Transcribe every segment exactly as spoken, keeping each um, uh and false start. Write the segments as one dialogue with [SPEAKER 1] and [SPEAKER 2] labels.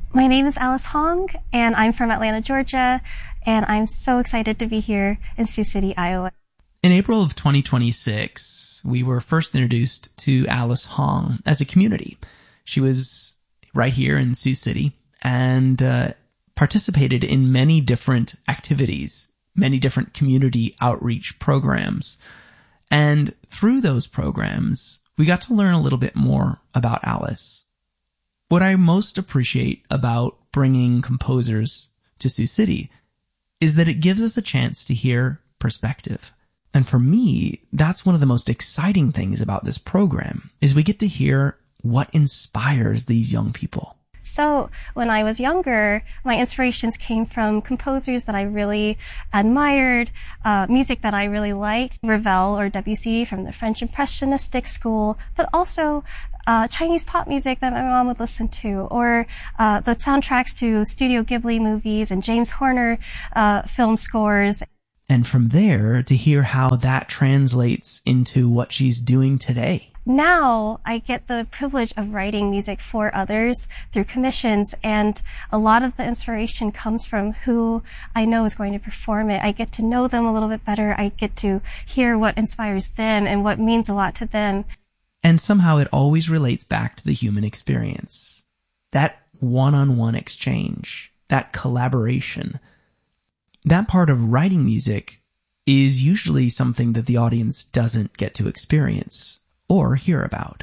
[SPEAKER 1] My name is Alice Hong, and I'm from Atlanta, Georgia, and I'm so excited to be here in Sioux City, Iowa.
[SPEAKER 2] In April of twenty twenty-six, we were first introduced to Alice Hong as a community. She was right here in Sioux City and uh, participated in many different activities, many different community outreach programs. And through those programs, we got to learn a little bit more about Alice. What I most appreciate about bringing composers to Sioux City is that it gives us a chance to hear perspective. And for me, that's one of the most exciting things about this program, is we get to hear what inspires these young people.
[SPEAKER 1] So when I was younger, my inspirations came from composers that I really admired, uh, music that I really liked, Ravel or Debussy from the French Impressionistic school, but also uh, Chinese pop music that my mom would listen to, or uh, the soundtracks to Studio Ghibli movies and James Horner uh, film scores.
[SPEAKER 2] And from there, to hear how that translates into what she's doing today.
[SPEAKER 1] Now I get the privilege of writing music for others through commissions, and a lot of the inspiration comes from who I know is going to perform it. I get to know them a little bit better. I get to hear what inspires them and what means a lot to them.
[SPEAKER 2] And somehow it always relates back to the human experience. That one-on-one exchange, that collaboration. That part of writing music is usually something that the audience doesn't get to experience or hear about.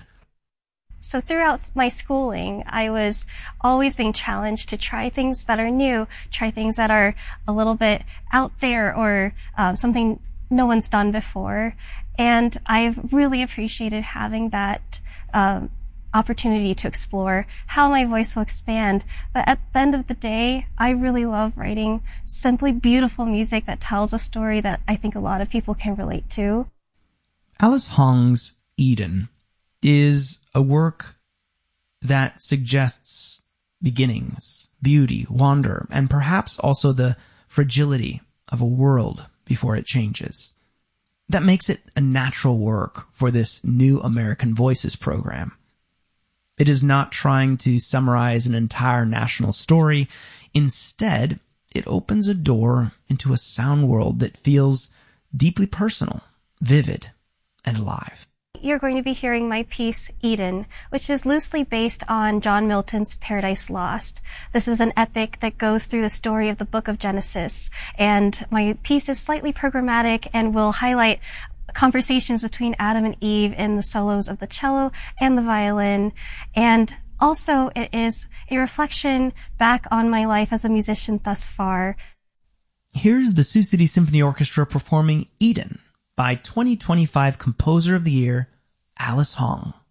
[SPEAKER 1] So throughout my schooling, I was always being challenged to try things that are new, try things that are a little bit out there, or um, something no one's done before. And I've really appreciated having that um, opportunity to explore how my voice will expand. But at the end of the day, I really love writing simply beautiful music that tells a story that I think a lot of people can relate to.
[SPEAKER 2] Alice Hong's Eden is a work that suggests beginnings, beauty, wonder, and perhaps also the fragility of a world before it changes. That makes it a natural work for this New American Voices program. It is not trying to summarize an entire national story. Instead, it opens a door into a sound world that feels deeply personal, vivid, and alive.
[SPEAKER 1] You're going to be hearing my piece, Eden, which is loosely based on John Milton's Paradise Lost. This is an epic that goes through the story of the book of Genesis, and my piece is slightly programmatic and will highlight conversations between Adam and Eve in the solos of the cello and the violin. And also it is a reflection back on my life as a musician thus far.
[SPEAKER 2] Here's the Sioux City Symphony Orchestra performing Eden by twenty twenty-five Composer of the Year, Alice Hong.